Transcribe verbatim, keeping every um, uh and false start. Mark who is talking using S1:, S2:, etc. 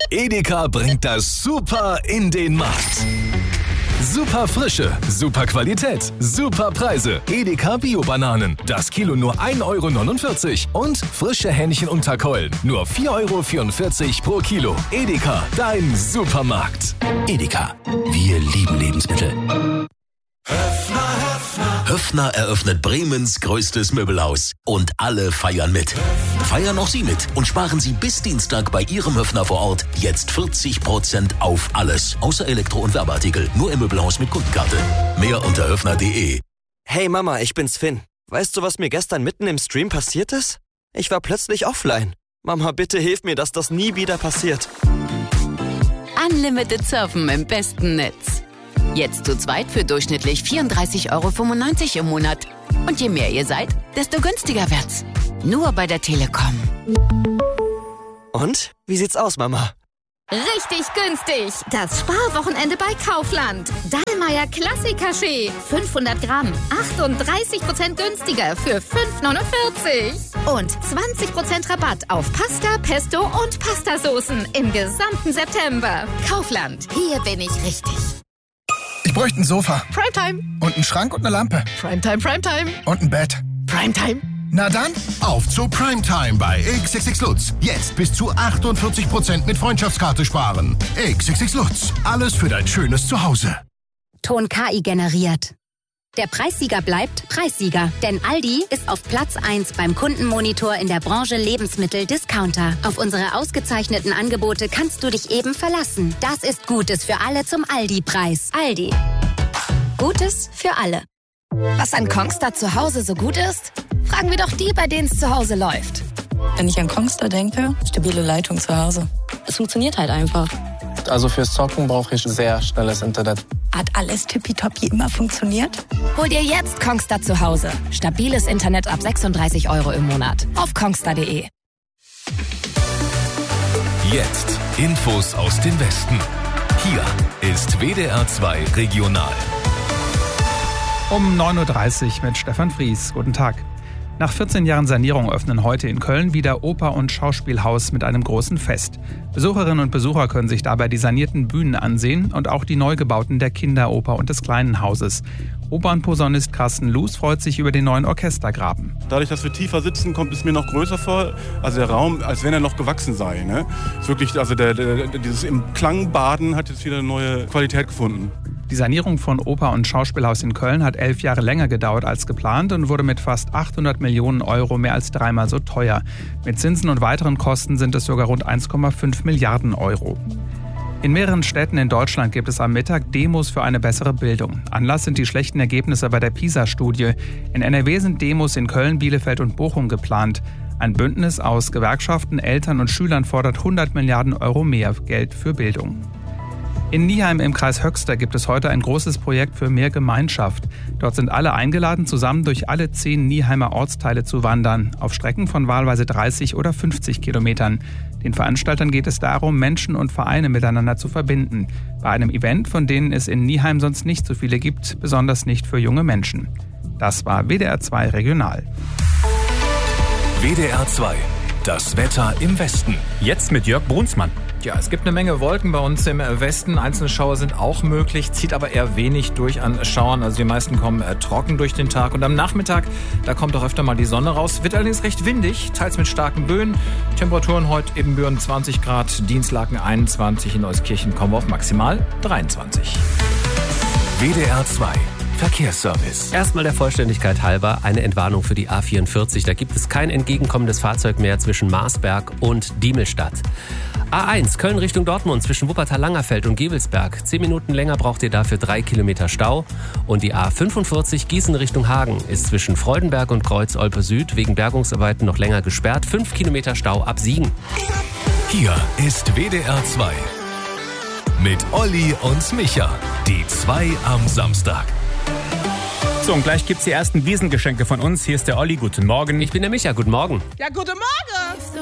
S1: Edeka bringt das Super in den Markt. Super Frische, super Qualität, super Preise. Edeka Bio-Bananen. Das Kilo nur ein Euro neunundvierzig. Und frische Hähnchen unter Keulen. Nur vier Euro vierundvierzig pro Kilo. Edeka, dein Supermarkt.
S2: Edeka, wir lieben Lebensmittel.
S3: Höffner, Höffner.
S2: Höffner eröffnet Bremens größtes Möbelhaus. Und alle feiern mit. Feiern auch Sie mit und sparen Sie bis Dienstag bei Ihrem Höffner vor Ort jetzt vierzig Prozent auf alles. Außer Elektro- und Werbeartikel. Nur im Möbelhaus mit Kundenkarte. Mehr unter höffner punkt de.
S4: Hey Mama, ich bin's Finn. Weißt du, was mir gestern mitten im Stream passiert ist? Ich war plötzlich offline. Mama, bitte hilf mir, dass das nie wieder passiert.
S5: Unlimited Surfen im besten Netz. Jetzt zu zweit für durchschnittlich vierunddreißig Euro fünfundneunzig im Monat. Und je mehr ihr seid, desto günstiger wird's. Nur bei der Telekom.
S4: Und? Wie sieht's aus, Mama?
S6: Richtig günstig. Das Sparwochenende bei Kaufland. Dallmayr Klassik-Kaffee. fünfhundert Gramm. achtunddreißig Prozent günstiger für fünf neunundvierzig. Und zwanzig Prozent Rabatt auf Pasta, Pesto und Pastasoßen im gesamten September. Kaufland. Hier bin ich richtig.
S7: Ich bräuchte ein Sofa.
S8: Primetime.
S7: Und einen Schrank und eine Lampe.
S8: Primetime, Primetime.
S7: Und ein Bett.
S8: Primetime.
S7: Na dann,
S9: auf zu Primetime bei X X X Lutz. Jetzt bis zu achtundvierzig Prozent mit Freundschaftskarte sparen. X X X Lutz. Alles für dein schönes Zuhause.
S10: Ton K I generiert. Der Preissieger bleibt Preissieger, denn Aldi ist auf Platz eins beim Kundenmonitor in der Branche Lebensmittel-Discounter. Auf unsere ausgezeichneten Angebote kannst du dich eben verlassen. Das ist Gutes für alle zum Aldi-Preis. Aldi. Gutes für alle.
S6: Was an Kongstar zu Hause so gut ist? Fragen wir doch die, bei denen es zu Hause läuft.
S11: Wenn ich an Kongstar denke, stabile Leitung zu Hause. Es funktioniert halt einfach.
S12: Also fürs Zocken brauche ich sehr schnelles Internet.
S11: Hat alles tippitoppi immer funktioniert?
S6: Hol dir jetzt Kongstar zu Hause. Stabiles Internet ab sechsunddreißig Euro im Monat. Auf kongstar punkt de.
S1: Jetzt Infos aus dem Westen. Hier ist W D R zwei Regional.
S13: Um neun Uhr dreißig mit Stefan Fries. Guten Tag. Nach vierzehn Jahren Sanierung öffnen heute in Köln wieder Oper- und Schauspielhaus mit einem großen Fest. Besucherinnen und Besucher können sich dabei die sanierten Bühnen ansehen und auch die Neugebauten der Kinderoper und des Kleinen Hauses. Opernposaunist Carsten Loos freut sich über den neuen Orchestergraben.
S14: Dadurch, dass wir tiefer sitzen, kommt es mir noch größer vor. Also der Raum, als wenn er noch gewachsen sei. Ne? Ist wirklich, also der, der, dieses im Klang baden hat jetzt wieder eine neue Qualität gefunden.
S13: Die Sanierung von Oper- und Schauspielhaus in Köln hat elf Jahre länger gedauert als geplant und wurde mit fast achthundert Millionen Euro mehr als dreimal so teuer. Mit Zinsen und weiteren Kosten sind es sogar rund eins Komma fünf Milliarden Euro. In mehreren Städten in Deutschland gibt es am Mittag Demos für eine bessere Bildung. Anlass sind die schlechten Ergebnisse bei der PISA-Studie. In N R W sind Demos in Köln, Bielefeld und Bochum geplant. Ein Bündnis aus Gewerkschaften, Eltern und Schülern fordert hundert Milliarden Euro mehr Geld für Bildung. In Nieheim im Kreis Höxter gibt es heute ein großes Projekt für mehr Gemeinschaft. Dort sind alle eingeladen, zusammen durch alle zehn Nieheimer Ortsteile zu wandern, auf Strecken von wahlweise dreißig oder fünfzig Kilometern. Den Veranstaltern geht es darum, Menschen und Vereine miteinander zu verbinden. Bei einem Event, von denen es in Nieheim sonst nicht so viele gibt, besonders nicht für junge Menschen. Das war W D R zwei Regional.
S1: W D R zwei. Das Wetter im Westen.
S15: Jetzt mit Jörg Brunsmann. Ja, es gibt eine Menge Wolken bei uns im Westen. Einzelne Schauer sind auch möglich, zieht aber eher wenig durch an Schauern. Also die meisten kommen äh, trocken durch den Tag. Und am Nachmittag, da kommt auch öfter mal die Sonne raus. Wird allerdings recht windig, teils mit starken Böen. Temperaturen heute Ebenbüren zwanzig Grad, Dienstlaken einundzwanzig, in Euskirchen kommen wir auf maximal dreiundzwanzig.
S1: W D R zwei. Verkehrsservice.
S16: Erstmal der Vollständigkeit halber eine Entwarnung für die A vierundvierzig. Da gibt es kein entgegenkommendes Fahrzeug mehr zwischen Marsberg und Diemelstadt. A eins Köln Richtung Dortmund zwischen Wuppertal-Langerfeld und Gevelsberg. Zehn Minuten länger braucht ihr dafür drei Kilometer Stau. Und die A fünfundvierzig Gießen Richtung Hagen ist zwischen Freudenberg und Kreuz-Olpe Süd wegen Bergungsarbeiten noch länger gesperrt. Fünf Kilometer Stau ab Siegen.
S1: Hier ist W D R zwei. Mit Olli und Micha. Die zwei am Samstag.
S15: So, und gleich gibt's die ersten Wiesengeschenke von uns. Hier ist der Olli, guten Morgen.
S16: Ich bin der Micha, guten Morgen.
S8: Ja, guten Morgen.